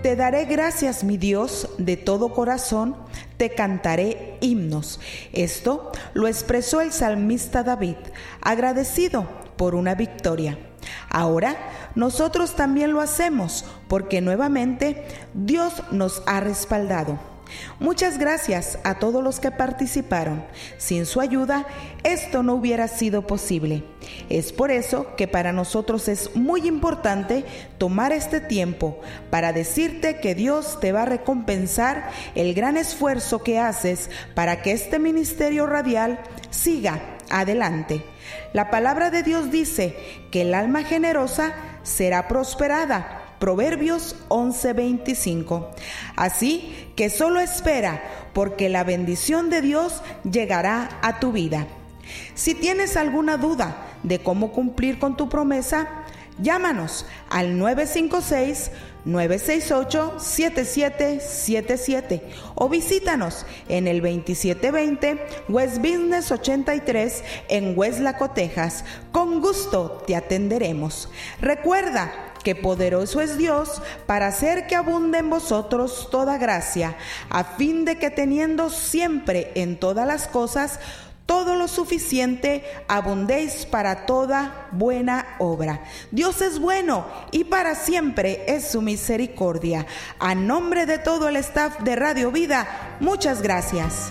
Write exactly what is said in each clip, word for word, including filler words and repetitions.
Te daré gracias, mi Dios, de todo corazón, te cantaré himnos. Esto lo expresó el salmista David, agradecido por una victoria. Ahora nosotros también lo hacemos porque nuevamente Dios nos ha respaldado. Muchas gracias a todos los que participaron. Sin su ayuda, esto no hubiera sido posible. Es por eso que para nosotros es muy importante tomar este tiempo para decirte que Dios te va a recompensar el gran esfuerzo que haces para que este ministerio radial siga adelante. La palabra de Dios dice que el alma generosa será prosperada. Proverbios once veinticinco. Así que solo espera, porque la bendición de Dios llegará a tu vida. Si tienes alguna duda de cómo cumplir con tu promesa, llámanos al nueve cinco seis, nueve seis ocho, siete siete siete siete o visítanos en el veintisiete veinte West Business ochenta y tres en Weslaco, Texas. Con gusto te atenderemos. Recuerda que poderoso es Dios para hacer que abunde en vosotros toda gracia, a fin de que teniendo siempre en todas las cosas todo lo suficiente, abundéis para toda buena obra. Dios es bueno y para siempre es su misericordia. A nombre de todo el staff de Radio Vida, muchas gracias.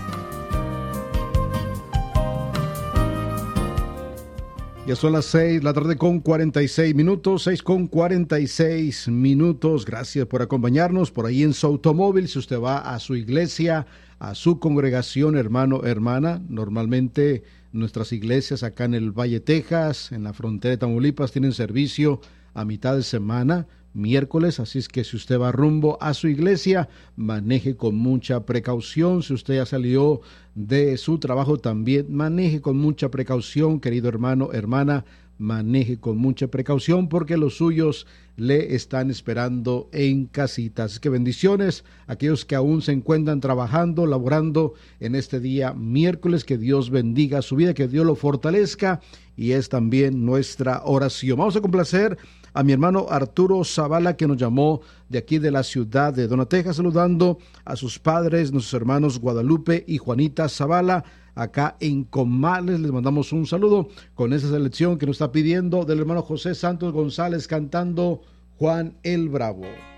Ya son las seis de la tarde con cuarenta y seis minutos, seis con cuarenta y seis minutos. Gracias por acompañarnos por ahí en su automóvil. Si usted va a su iglesia, a su congregación, hermano, hermana, normalmente nuestras iglesias acá en el Valle, Texas, en la frontera de Tamaulipas, tienen servicio a mitad de semana, miércoles, así es que si usted va rumbo a su iglesia, maneje con mucha precaución. Si usted ya salió de su trabajo, también maneje con mucha precaución, querido hermano, hermana, maneje con mucha precaución porque los suyos le están esperando en casita. Así que bendiciones a aquellos que aún se encuentran trabajando, laborando en este día miércoles. Que Dios bendiga su vida, que Dios lo fortalezca, y es también nuestra oración. Vamos a complacer a mi hermano Arturo Zavala, que nos llamó de aquí de la ciudad de Dona, Texas, saludando a sus padres, nuestros hermanos Guadalupe y Juanita Zavala, acá en Comales. Les mandamos un saludo con esa selección que nos está pidiendo del hermano José Santos González, cantando Juan el Bravo.